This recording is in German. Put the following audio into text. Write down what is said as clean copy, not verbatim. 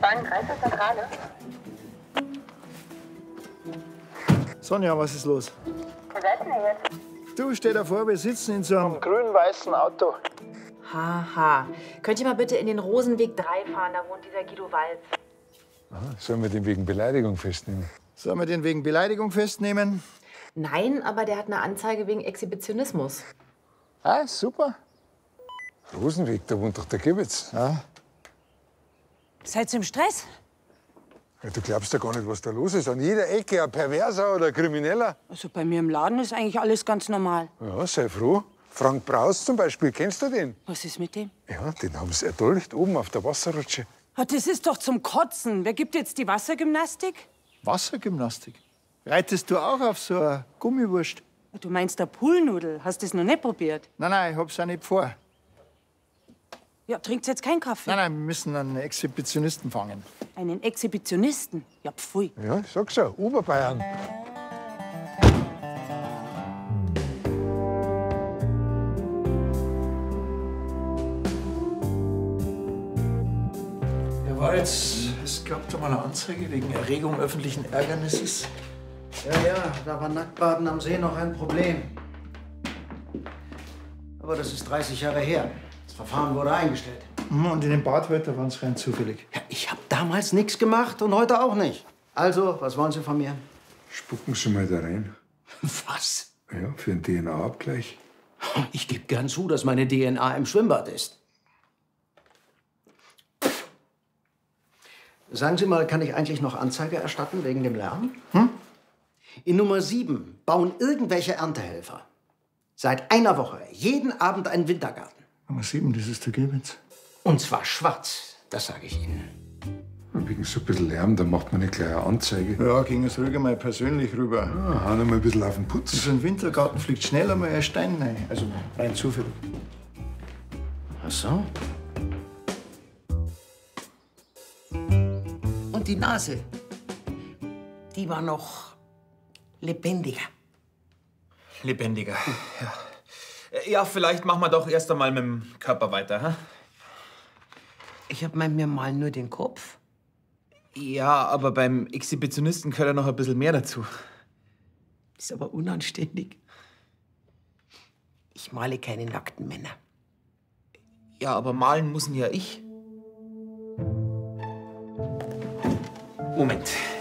Bahn Kreiszentrale. Sonja, was ist los? Wo seid ihr jetzt? Du, stell dir vor, wir sitzen in so einem grün-weißen Auto. Haha. Könnt ihr mal bitte in den Rosenweg 3 fahren? Da wohnt dieser Guido Walz. Sollen wir den wegen Beleidigung festnehmen? Sollen wir den wegen Beleidigung festnehmen? Nein, aber der hat eine Anzeige wegen Exhibitionismus. Ah, super. Rosenweg, da wohnt doch der Gewitz. Ja. Seid ihr im Stress? Ja, du glaubst ja gar nicht, was da los ist. An jeder Ecke ein Perverser oder ein Krimineller. Also bei mir im Laden ist eigentlich alles ganz normal. Ja, sei froh. Frank Braus zum Beispiel, kennst du den? Was ist mit dem? Ja, den haben sie erdolcht oben auf der Wasserrutsche. Ah, das ist doch zum Kotzen. Wer gibt jetzt die Wassergymnastik? Wassergymnastik? Reitest du auch auf so eine Gummiwurst? Du meinst der Poolnudel? Hast du das noch nicht probiert? Nein, ich hab's auch nicht vor. Ja, trinkt jetzt keinen Kaffee? Nein, wir müssen einen Exhibitionisten fangen. Einen Exhibitionisten? Ja, pfui. Ja, ich sag's ja, Oberbayern. Herr Walz, es gab da mal eine Anzeige wegen Erregung öffentlichen Ärgernisses. Ja, da war Nacktbaden am See noch ein Problem. Aber das ist 30 Jahre her. Das Verfahren wurde eingestellt. Und in dem Bad heute waren es rein zufällig. Ja, ich habe damals nichts gemacht und heute auch nicht. Also, was wollen Sie von mir? Spucken Sie mal da rein. Was? Ja, für einen DNA-Abgleich. Ich gebe gern zu, dass meine DNA im Schwimmbad ist. Sagen Sie mal, kann ich eigentlich noch Anzeige erstatten wegen dem Lärm? In Nummer 7 bauen irgendwelche Erntehelfer seit einer Woche jeden Abend einen Wintergarten. Nummer 7, das ist der Gewitz. Und zwar schwarz, das sage ich Ihnen. Wegen so ein bisschen Lärm, da macht man nicht gleich eine Anzeige. Ja, ging es ruhig mal persönlich rüber. Ja, hauen wir mal ein bisschen auf den Putz. So ein Wintergarten fliegt schneller mal ein Stein rein. Also rein zufällig. Ach so. Und die Nase, die war noch lebendiger. Lebendiger, ja. Ja, vielleicht machen wir doch erst einmal mit dem Körper weiter, hä? Ich hab mir mal nur den Kopf. Ja, aber beim Exhibitionisten gehört ja noch ein bisschen mehr dazu. Ist aber unanständig. Ich male keine nackten Männer. Ja, aber malen muss ja ich. Moment.